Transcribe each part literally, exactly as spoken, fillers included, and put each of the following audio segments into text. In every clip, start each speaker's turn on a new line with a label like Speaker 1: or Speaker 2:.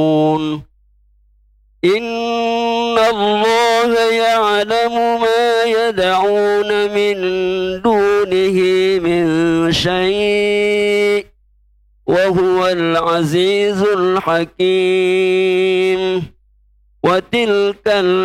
Speaker 1: إن الله يعلم ما يدعون من دونه من شيء وهو العزيز الحكيم وتلك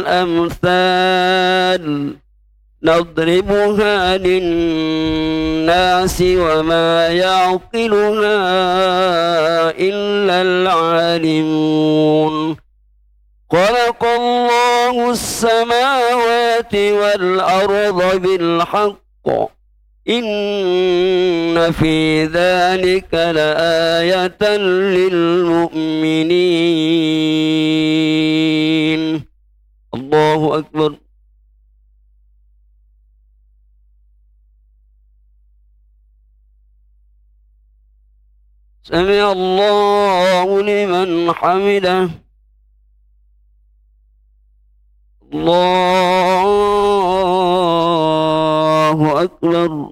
Speaker 1: الأمثال نضربها للناس وما يعقلها إلا العالمون خلق الله السماوات والأرض بالحق إن في ذلك لآية للمؤمنين. الله أكبر. سمع الله لمن حمده. الله أكبر.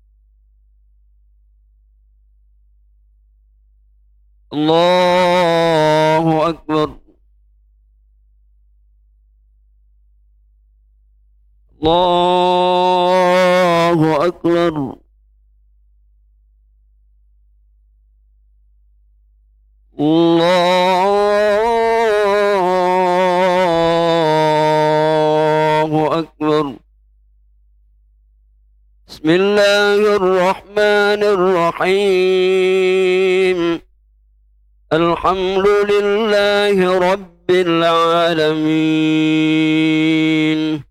Speaker 1: الله أكبر. الله أكبر. الله أكبر. بسم الله الرحمن الرحيم. الحمد لله رب العالمين.